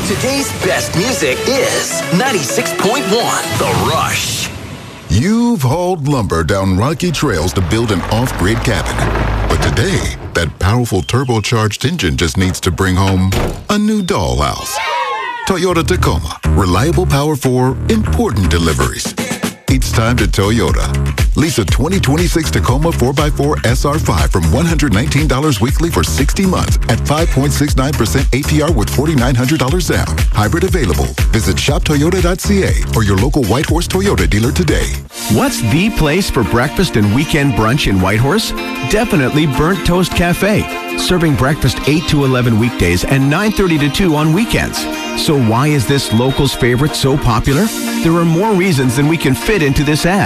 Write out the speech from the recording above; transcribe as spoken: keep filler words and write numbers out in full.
Today's best music is ninety-six point one The Rush. You've hauled lumber down rocky trails to build an off-grid cabin. But today, that powerful turbocharged engine just needs to bring home a new dollhouse. Toyota Tacoma. Reliable power for important deliveries. It's time to Toyota. Lease a twenty twenty-six Tacoma four by four S R five from one hundred nineteen dollars weekly for sixty months at five point six nine percent A P R with four thousand nine hundred dollars down. Hybrid available. Visit shop toyota dot c a or your local Whitehorse Toyota dealer today. What's the place for breakfast and weekend brunch in Whitehorse? Definitely Burnt Toast Cafe. Serving breakfast eight to eleven weekdays and nine thirty to two on weekends. So why is this local's favorite so popular? There are more reasons than we can fit into this ad.